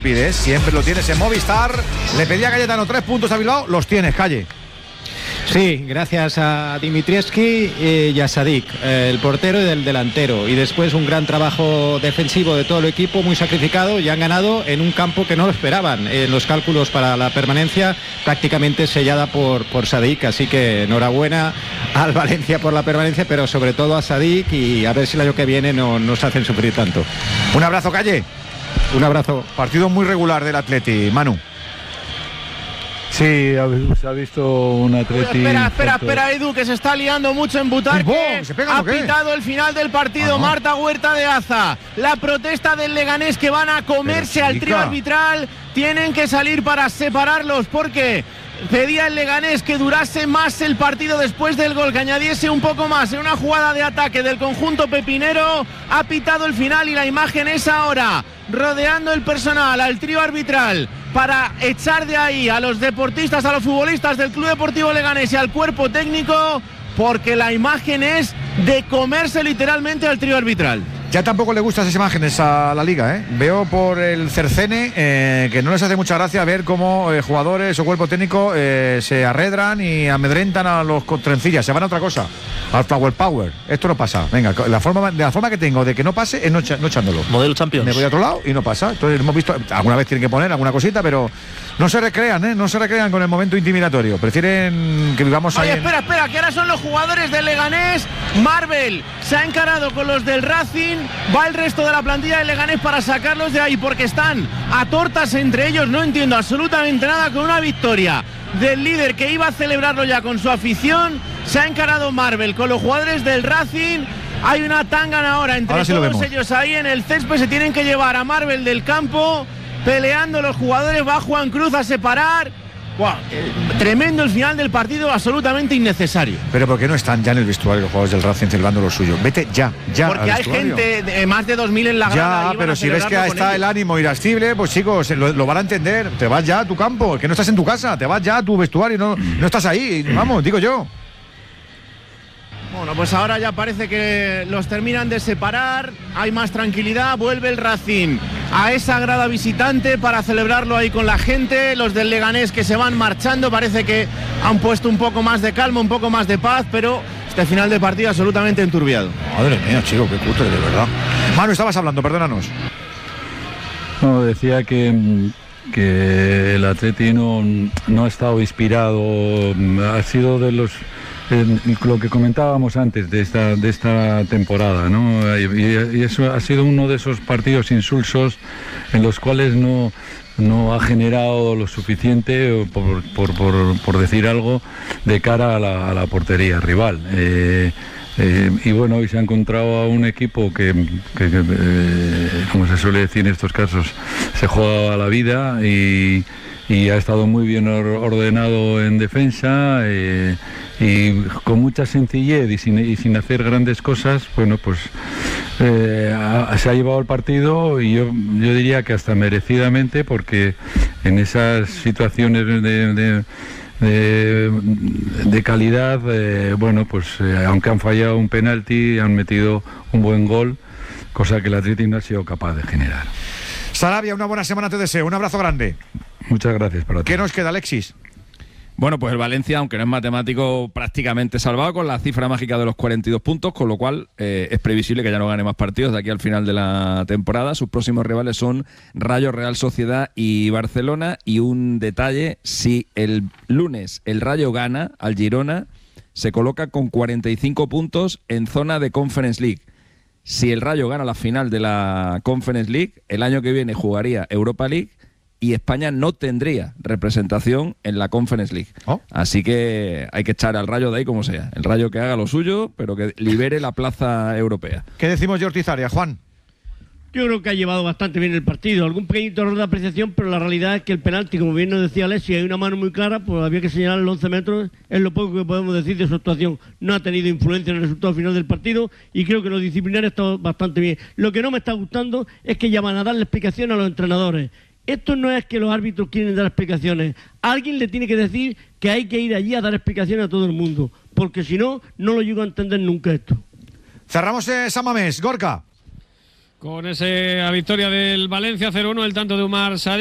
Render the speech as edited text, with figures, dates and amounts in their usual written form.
Pides, siempre lo tienes en Movistar. Le pedía a Cayetano 3 puntos a Bilbao, los tienes, Calle. Sí, gracias a Dimitrievski y a Sadik, el portero y el delantero. Y después un gran trabajo defensivo de todo el equipo, muy sacrificado, y han ganado en un campo que no lo esperaban. Los cálculos para la permanencia prácticamente sellada por Sadik, así que enhorabuena al Valencia por la permanencia, pero sobre todo a Sadik, y a ver si el año que viene no nos hacen sufrir tanto. Un abrazo, Calle. Un abrazo. Partido muy regular del Atleti, Manu. Sí, se ha visto un Atleti... Espera, Edu, que se está liando mucho en Butarque. Ha pitado el final del partido Marta Huerta de Aza. La protesta del Leganés, que van a comerse al trío arbitral. Tienen que salir para separarlos, porque pedía el Leganés que durase más el partido después del gol, que añadiese un poco más en una jugada de ataque del conjunto pepinero. Ha pitado el final y la imagen es ahora rodeando el personal al trío arbitral para echar de ahí a los deportistas, a los futbolistas del Club Deportivo Leganés y al cuerpo técnico, porque la imagen es de comerse literalmente al trío arbitral. Ya tampoco le gustan esas imágenes a la Liga, ¿eh? Veo por el Cercene que no les hace mucha gracia ver cómo jugadores o cuerpo técnico se arredran y amedrentan a los trencillas, se van a otra cosa, al Flower Power. Esto no pasa. Venga, de la forma que tengo de que no pase es no echándolo. Modelo Champions. Me voy a otro lado y no pasa. Entonces hemos visto, alguna vez tienen que poner alguna cosita, pero no se recrean, ¿eh? No se recrean con el momento intimidatorio. Prefieren que vivamos ahí. Espera, que ahora son los jugadores del Leganés. Marvel se ha encarado con los del Racing. Va el resto de la plantilla del Leganés para sacarlos de ahí, porque están a tortas entre ellos. No entiendo absolutamente nada. Con una victoria del líder que iba a celebrarlo ya con su afición, se ha encarado Marvel con los jugadores del Racing. Hay una tangana ahora entre todos ellos ahí en el césped. Se tienen que llevar a Marvel del campo, peleando los jugadores. Va Juan Cruz a separar. Wow, tremendo el final del partido, absolutamente innecesario. Pero ¿por qué no están ya en el vestuario los jugadores del Racing celebrando lo suyo? Vete ya. Porque hay gente, más de 2.000 en la grada. Ya, pero si ves que está el ánimo irascible, pues chicos, lo van a entender. Te vas ya a tu campo, que no estás en tu casa, te vas ya a tu vestuario, no estás ahí, vamos, digo yo. Bueno, pues ahora ya parece que los terminan de separar, hay más tranquilidad, vuelve el Racing a esa grada visitante para celebrarlo ahí con la gente. Los del Leganés que se van marchando, parece que han puesto un poco más de calma, un poco más de paz, pero este final de partido absolutamente enturbiado. Madre mía, chico, qué cutre, de verdad. Manu, estabas hablando, perdónanos. No, decía que el Atleti no ha estado inspirado, ha sido de los... lo que comentábamos antes de esta temporada, ¿no? Y eso ha sido uno de esos partidos insulsos en los cuales no ha generado lo suficiente, por decir algo, de cara a la portería rival. Y bueno, hoy se ha encontrado a un equipo que como se suele decir en estos casos, se juega a la vida y ha estado muy bien ordenado en defensa, y con mucha sencillez y sin hacer grandes cosas. Bueno, pues se ha llevado el partido, y yo diría que hasta merecidamente, porque en esas situaciones de calidad, bueno, pues aunque han fallado un penalti, han metido un buen gol, cosa que el Atlético no ha sido capaz de generar. Sarabia, una buena semana te deseo, un abrazo grande. Muchas gracias para ti. ¿Qué nos queda, Alexis? Bueno, pues el Valencia, aunque no es matemático, prácticamente salvado con la cifra mágica de los 42 puntos, con lo cual es previsible que ya no gane más partidos de aquí al final de la temporada. Sus próximos rivales son Rayo, Real Sociedad y Barcelona. Y un detalle, si el lunes el Rayo gana al Girona, se coloca con 45 puntos en zona de Conference League. Si el Rayo gana la final de la Conference League, el año que viene jugaría Europa League, y España no tendría representación en la Conference League. Así que hay que echar al Rayo de ahí como sea. El Rayo que haga lo suyo, pero que libere la plaza europea. ¿Qué decimos de Ortiz Arias, Juan? Yo creo que ha llevado bastante bien el partido. Algún pequeñito error de apreciación, pero la realidad es que el penalti, como bien nos decía Alexis, hay una mano muy clara, pues había que señalar los 11 metros. Es lo poco que podemos decir de su actuación. No ha tenido influencia en el resultado final del partido, y creo que los disciplinarios están bastante bien. Lo que no me está gustando es que ya van a darle explicación a los entrenadores. Esto no es que los árbitros quieren dar explicaciones. Alguien le tiene que decir que hay que ir allí a dar explicaciones a todo el mundo, porque si no, no lo llego a entender nunca esto. Cerramos San Mamés, Gorka. Con esa victoria del Valencia 0-1, el tanto de Umar Sadik.